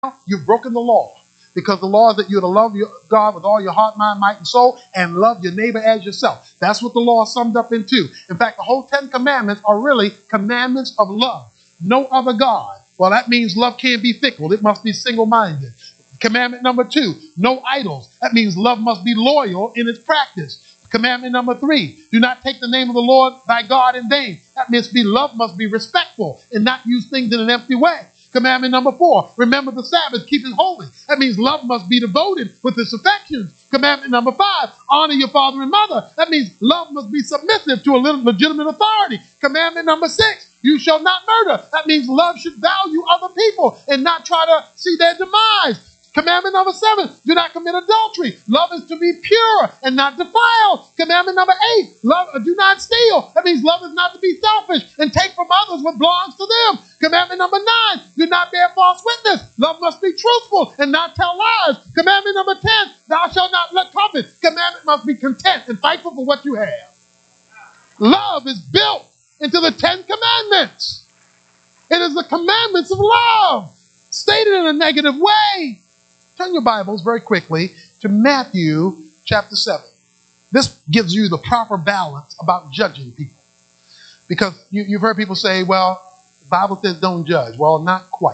You've broken the law. Because the law is that you're to love your God with all your heart, mind, might, and soul, and love your neighbor as yourself. That's what the law is summed up into. In fact, the whole 10 commandments are really commandments of love. No other God. Well, that means love can't be fickle. It must be single-minded. Commandment number 2, no idols. That means love must be loyal in its practice. Commandment number 3, do not take the name of the Lord thy God in vain. That means love must be respectful and not use things in an empty way. Commandment number 4, remember the Sabbath, keep it holy. That means love must be devoted with its affections. Commandment number 5, honor your father and mother. That means love must be submissive to a legitimate authority. Commandment number 6, you shall not murder. That means love should value other people and not try to see their demise. Commandment number 7, do not commit adultery. Love is to be pure and not defiled. Commandment number 8, do not steal. That means love is not to be selfish and take from others what belongs to them. Commandment number 9, do not bear false witness. Love must be truthful and not tell lies. Commandment number 10, thou shalt not let covet. Commandment must be content and thankful for what you have. Love is built into the 10 commandments. It is the commandments of love, stated in a negative way. Turn your Bibles very quickly to Matthew chapter 7. This gives you the proper balance about judging people. Because you've heard people say, well, the Bible says don't judge. Well, not quite.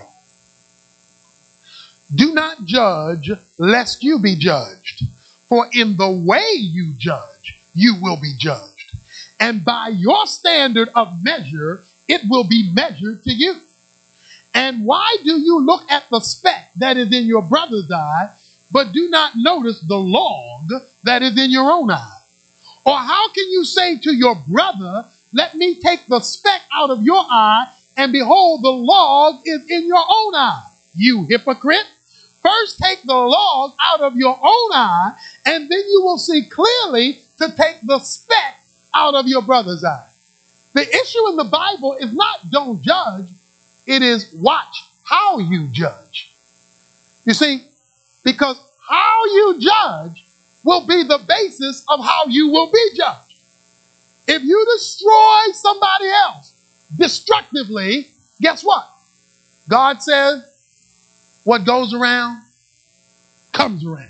Do not judge lest you be judged. For in the way you judge, you will be judged. And by your standard of measure, it will be measured to you. And why do you look at the speck that is in your brother's eye, but do not notice the log that is in your own eye? Or how can you say to your brother, let me take the speck out of your eye, and behold, the log is in your own eye? You hypocrite! First take the log out of your own eye, and then you will see clearly to take the speck out of your brother's eye. The issue in the Bible is not don't judge. It is watch how you judge. You see, because how you judge will be the basis of how you will be judged. If you destroy somebody else destructively, guess what? God says what goes around comes around.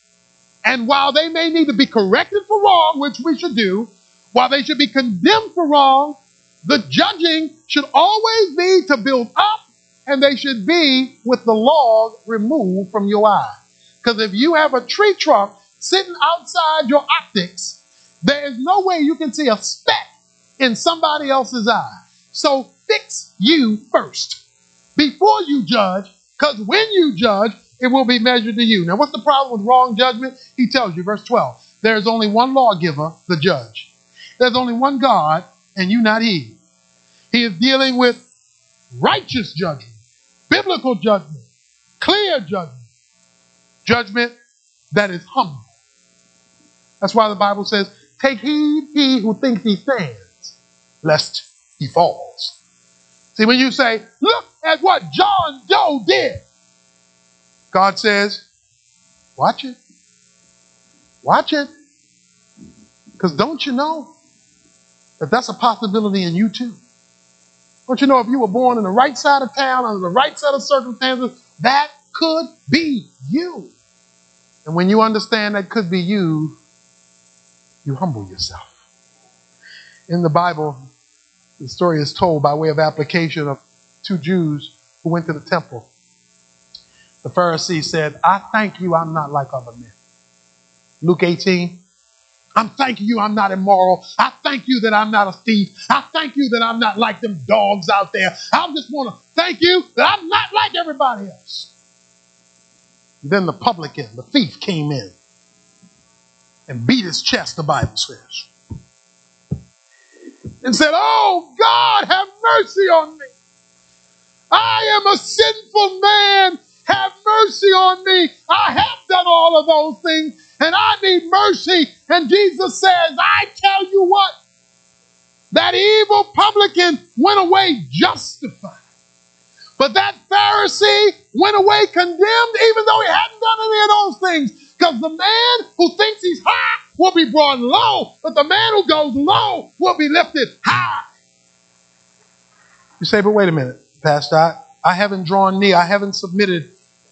And while they may need to be corrected for wrong, which we should do, while they should be condemned for wrong, the judging should always be to build up, and they should be with the log removed from your eye. Because if you have a tree trunk sitting outside your optics, there is no way you can see a speck in somebody else's eye. So fix you first before you judge, because when you judge, it will be measured to you. Now, what's the problem with wrong judgment? He tells you, verse 12, there is only one lawgiver, the judge. There's only one God, and you not he. He is dealing with righteous judgment, biblical judgment, clear judgment, judgment that is humble. That's why the Bible says, take heed, he who thinks he stands, lest he falls. See, when you say, look at what John Doe did, God says, watch it. Watch it. Because don't you know that that's a possibility in you too? Don't you know if you were born in the right side of town, under the right set of circumstances, that could be you. And when you understand that could be you, you humble yourself. In the Bible, the story is told by way of application of 2 Jews who went to the temple. The Pharisee said, I thank you I'm not like other men. Luke 18. I'm thanking you I'm not immoral. I thank you that I'm not a thief. I thank you that I'm not like them dogs out there. I just want to thank you that I'm not like everybody else. Then the publican, the thief, came in and beat his chest, the Bible says, and said, oh, God, have mercy on me. I am a sinful man. Have mercy on me. I have done all of those things, and I need mercy. And Jesus says, I tell you what, that evil publican went away justified. But that Pharisee went away condemned, even though he hadn't done any of those things. Because the man who thinks he's high will be brought low, but the man who goes low will be lifted high. You say, but wait a minute, Pastor, I haven't drawn near. I haven't submitted